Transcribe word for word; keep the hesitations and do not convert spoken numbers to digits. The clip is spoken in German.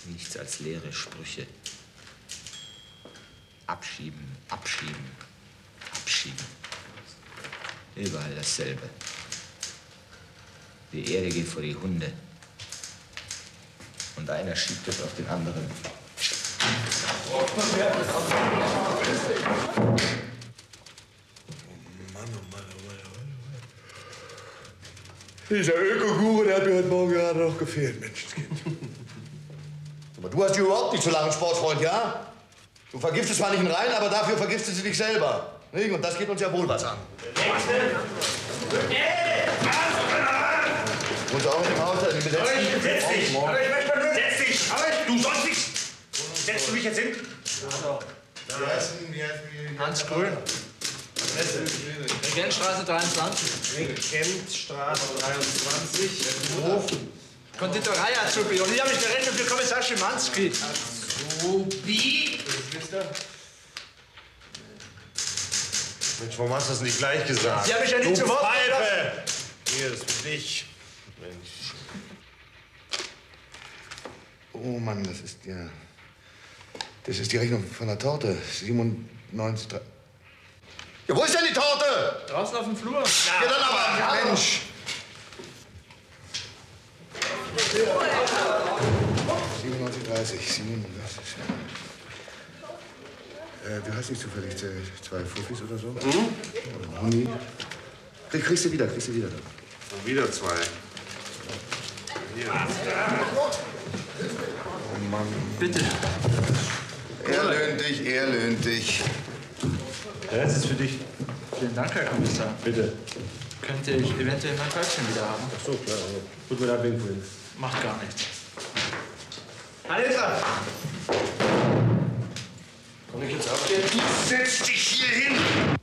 Nichts als leere Sprüche. Abschieben, abschieben, abschieben. Überall dasselbe. Die Erde geht vor die Hunde. Und einer schiebt es auf den anderen. Oh Mann, oh Mann, oh Mann, oh Mann. Dieser Öko-Guru, der hat mir heute Morgen gerade noch gefehlt, Menschenskind. Aber du hast hier überhaupt nicht so lange Sportfreund, ja? Du vergiftest zwar nicht den Rhein, aber dafür vergiftest du dich selber. Nicht? Und das geht uns ja wohl was an. Und auch in dem Haus, die besetzen. Setz dich! Aber ich möchte mal Setz dich! Aber du sollst nicht! Setzt du mich jetzt hin? Wie heißen, wie heißen die? Hans Grün. Regentstraße dreiundzwanzig. Regentstraße dreiundzwanzig. Hof. Konditorei Azubi. Und ich habe mich gerechnet für Kommissar Schimanski. Azubi? Mensch, warum hast du das nicht gleich gesagt? Sie haben mich ja nicht du zu Wort Pfeife! Hier ist für dich. Mensch. Oh Mann, das ist ja... Das ist die Rechnung von der Torte. siebenundneunzig... Ja, wo ist denn die Torte? Draußen auf dem Flur. Ja, dann aber, ja, Mensch. siebenundneunzig dreißig, siebenundneunzig. Äh, du hast nicht zufällig äh, zwei Fuffis oder so? Mhm. Oder Huni? Krieg, kriegst du wieder, kriegst du wieder. Und wieder zwei. Hier. Oh Mann. Bitte. Er löhnt dich, er löhnt dich. Der Rest ist für dich. Vielen Dank, Herr Kommissar. Bitte. Könnte ich eventuell mein Körbchen wieder haben? Ach so, klar. Gut, mir da Weg vorhin. Macht gar nichts. Alter! Komm ich jetzt auf? Du setzt dich hier hin!